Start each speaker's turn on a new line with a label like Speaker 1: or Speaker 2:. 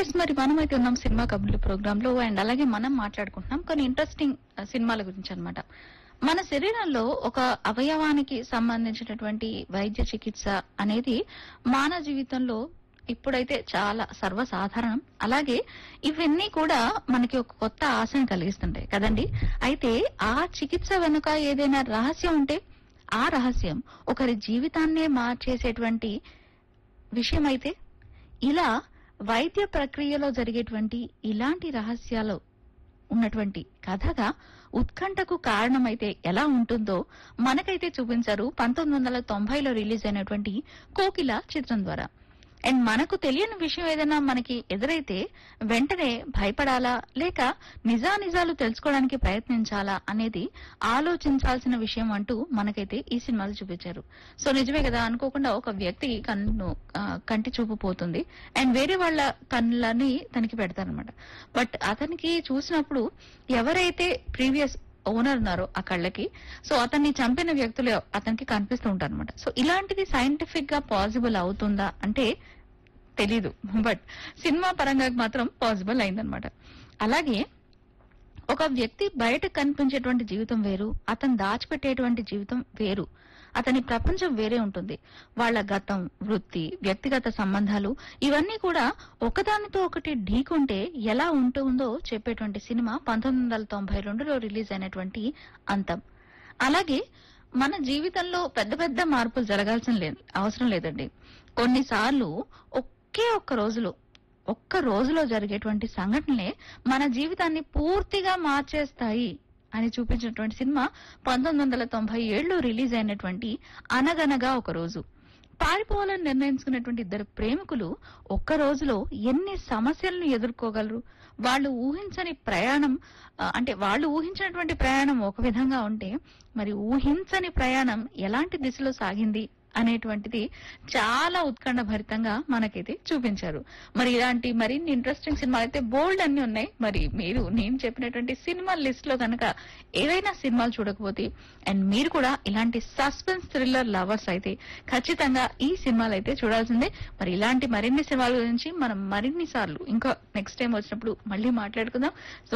Speaker 1: Yes మరి మనమైతే ఉన్నాం సినిమా కబుర్లు ప్రోగ్రామ్ లో అండ్ అలాగే మనం మాట్లాడుకుంటున్నాం కొన్ని ఇంట్రెస్టింగ్ సినిమాల గురించి అన్నమాట. మన శరీరంలో ఒక అవయవానికి సంబంధించినటువంటి వైద్య చికిత్స అనేది మానవ జీవితంలో ఇప్పుడైతే చాలా సర్వసాధారణం. అలాగే ఇవన్నీ కూడా మనకి ఒక కొత్త ఆశను కలిగిస్తుంటాయి కదండి. అయితే ఆ చికిత్స వెనుక ఏదైనా రహస్యం ఉంటే ఆ రహస్యం ఒకరి జీవితాన్నే మార్చేసేటువంటి విషయం అయితే ఇలా వైద్య ప్రక్రియలో జరిగేటువంటి ఇలాంటి రహస్యాలు ఉన్నటువంటి కథగా ఉత్కంఠకు కారణమైతే ఎలా ఉంటుందో మనకైతే చూపించారు 1990లో రిలీజ్ అయినటువంటి కోకిల చిత్రం ద్వారా. అండ్ మనకు తెలియని విషయం ఏదైనా మనకి ఎదురైతే వెంటనే భయపడాలా లేక నిజానిజాలు తెలుసుకోవడానికి ప్రయత్నించాలా అనేది ఆలోచించాల్సిన విషయం అంటూ మనకైతే ఈ సినిమాలు చూపించారు. సో నిజమే కదా, అనుకోకుండా ఒక వ్యక్తి కంటి చూపు పోతుంది అండ్ వేరే వాళ్ళ కళ్ళని తనకి పెడతారనమాట. బట్ అతనికి చూసినప్పుడు ఎవరైతే ప్రీవియస్ ఓనర్ ఉన్నారో ఆ కళ్ళకి, సో అతన్ని చంపిన వ్యక్తులు అతనికి కనిపిస్తూ ఉంటారు అనమాట. సో ఇలాంటిది సైంటిఫిక్ గా పాసిబుల్ అవుతుందా అంటే తెలీదు, బట్ సినిమా పరంగా మాత్రం పాసిబుల్ అయిందనమాట. అలాగే ఒక వ్యక్తి బయట కనిపించేటువంటి జీవితం వేరు, అతను దాచిపెట్టేటువంటి జీవితం వేరు, అతని ప్రపంచం వేరే ఉంటుంది. వాళ్ళ గతం, వృత్తి, వ్యక్తిగత సంబంధాలు ఇవన్నీ కూడా ఒకదానితో ఒకటి ఢీకొంటే ఎలా ఉంటుందో చెప్పేటువంటి సినిమా 1992లో రిలీజ్ అయినటువంటి అంతం. అలాగే మన జీవితంలో పెద్ద పెద్ద మార్పులు జరగాల్సిన అవసరం లేదండి. కొన్నిసార్లు ఒక్క రోజులో జరిగేటువంటి సంఘటనలే మన జీవితాన్ని పూర్తిగా మార్చేస్తాయి అని చూపించినటువంటి సినిమా 1997లో రిలీజ్ అయినటువంటి అనగనగా ఒక రోజు. పారిపోవాలని నిర్ణయించుకున్నటువంటి ఇద్దరు ప్రేమికులు ఒక్క రోజులో ఎన్ని సమస్యలను ఎదుర్కోగలరు? వాళ్ళు ఊహించినటువంటి ప్రయాణం ఒక విధంగా ఉంటే మరి ఊహించని ప్రయాణం ఎలాంటి దిశలో సాగింది అనేటువంటిది చాలా ఉత్కంఠ భరితంగా మనకైతే చూపించారు. మరి ఇలాంటి మరిన్ని ఇంట్రెస్టింగ్ సినిమాలు అయితే బోల్డ్ అన్ని ఉన్నాయి. మరి మీరు నేను చెప్పినటువంటి సినిమా లిస్ట్ లో కనుక ఏవైనా సినిమాలు చూడకపోతే అండ్ మీరు కూడా ఇలాంటి సస్పెన్స్ థ్రిల్లర్ లవర్స్ అయితే ఖచ్చితంగా ఈ సినిమాలు అయితే చూడాల్సిందే. మరి ఇలాంటి మరిన్ని సినిమాల గురించి మనం మరిన్ని సార్లు ఇంకా నెక్స్ట్ టైం వచ్చినప్పుడు మళ్ళీ మాట్లాడుకుందాం. సో